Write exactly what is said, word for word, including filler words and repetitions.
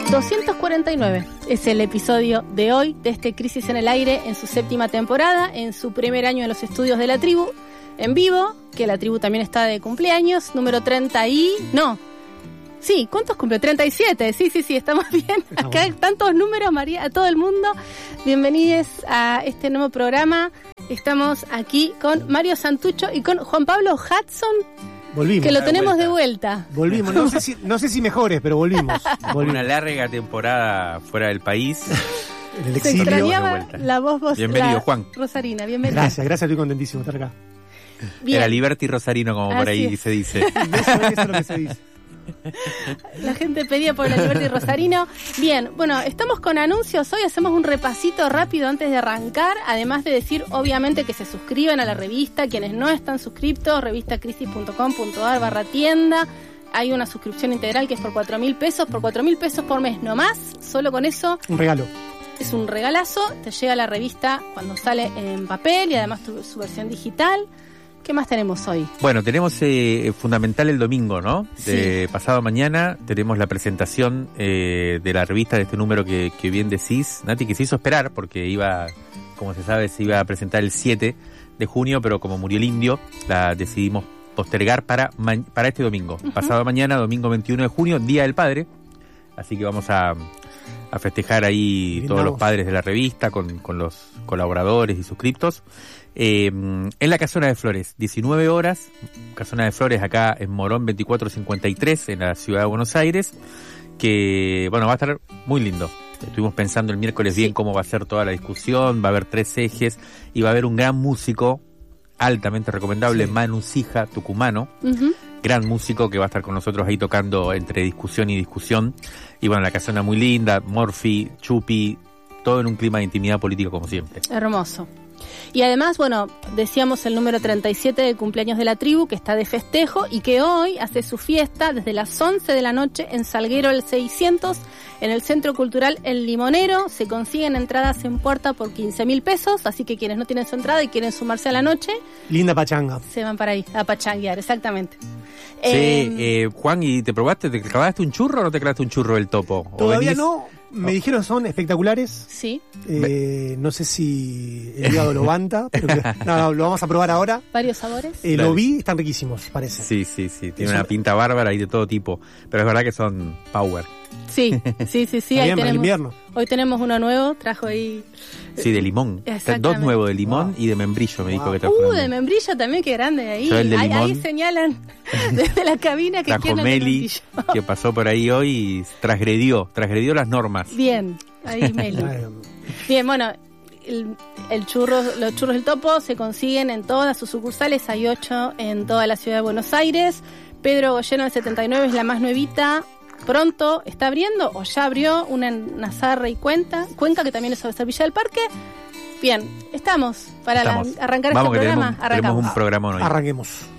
doscientos cuarenta y nueve es el episodio de hoy de este Crisis en el Aire en su séptima temporada, en su primer año en los estudios de La Tribu, en vivo, que La Tribu también está de cumpleaños, número treinta y... no, sí, ¿cuántos cumple? treinta y siete, sí, sí, sí, estamos bien. Acá hay tantos números, María, a todo el mundo. Bienvenidos a este nuevo programa. Estamos aquí con Mario Santucho y con Juan Pablo Hudson. Volvimos. Que lo tenemos de vuelta. de vuelta. Volvimos, no sé si, no sé si mejores, pero volvimos. volvimos. Una larga temporada fuera del país. En el Se exilio. extrañaba la voz vos, bienvenido, la Juan. Rosarina, bienvenido. Gracias, gracias, estoy contentísimo de estar acá. Bien. Era Liberty Rosarino, como Así por ahí es. se dice. Eso, eso es lo que se dice. La gente pedía por la Liberty Rosarino. Bien, bueno, estamos con anuncios hoy, hacemos un repasito rápido antes de arrancar, además de decir obviamente que se suscriban a la revista, quienes no están suscriptos, revistacrisis punto com punto a r barra tienda. Hay una suscripción integral que es por cuatro mil pesos, por cuatro mil pesos por mes nomás, solo con eso. Un regalo. Es un regalazo, te llega la revista cuando sale en papel y además tu, su versión digital. ¿Qué más tenemos hoy? Bueno, tenemos eh, fundamental el domingo, ¿no? De Sí. pasado mañana tenemos la presentación eh, de la revista de este número que, que bien decís, Nati, que se hizo esperar porque iba, como se sabe, se iba a presentar el siete de junio, pero como murió el indio, la decidimos postergar para, ma- para este domingo. Uh-huh. Pasado mañana, domingo veintiuno de junio, Día del Padre. Así que vamos a, a festejar ahí Bien, todos vamos. los padres de la revista con, con los colaboradores y suscriptos. Eh, en la Casona de Flores, diecinueve horas, Casona de Flores acá en Morón veinticuatro cincuenta y tres, en la ciudad de Buenos Aires, que bueno, va a estar muy lindo. Estuvimos pensando el miércoles Sí. bien cómo va a ser toda la discusión, va a haber tres ejes y va a haber un gran músico, altamente recomendable, Sí. Manu Sija, tucumano, Uh-huh. gran músico que va a estar con nosotros ahí tocando entre discusión y discusión. Y bueno, la casona muy linda, Morphy, Chupi, todo en un clima de intimidad política como siempre. Hermoso. Y además, bueno, decíamos el número treinta y siete de cumpleaños de La Tribu, que está de festejo y que hoy hace su fiesta desde las once de la noche en Salguero el seiscientos, en el Centro Cultural El Limonero. Se consiguen entradas en puerta por quince mil pesos, así que quienes no tienen su entrada y quieren sumarse a la noche, Linda pachanga. se van para ahí, a pachanguear, exactamente. Sí, Eh, eh, Juan, ¿y te probaste? ¿Te clavaste un churro o no te clavaste un churro del topo? ¿O Todavía venís? no, me dijeron son espectaculares. sí, Eh, no sé si el hígado lo aguanta, pero que- no, no, lo vamos a probar ahora. varios sabores. Eh, Claro. Lo vi, están riquísimos, parece. Sí, sí, sí, tiene Eso- una pinta bárbara y de todo tipo, pero es verdad que son power. Sí, sí, sí, sí, Está ahí bien, para el tenemos. invierno. Hoy tenemos uno nuevo, trajo ahí. Sí, de limón. Exactamente. Dos nuevos de limón Wow. y de membrillo, me dijo Wow. que trajo. Uh, una- de membrillo también, qué grande ahí. Yo el de ahí, ahí limón. señalan desde la cabina que Trajo quieren el de Meli, membrillo. que pasó por ahí hoy y transgredió, transgredió las normas. Bien, ahí Meli. Eh, Bien, bueno, el, el churro, los churros del topo se consiguen en todas sus sucursales, hay ocho en toda la ciudad de Buenos Aires. Pedro Goyeno del setenta y nueve es la más nuevita. Pronto está abriendo o ya abrió una en Nazarre y Cuenca, Cuenca que también es sobre Villa del Parque. Bien, estamos para la- Estamos. arrancar Vamos, este que programa. tenemos, tenemos Arrancamos. un programón hoy. Arranquemos.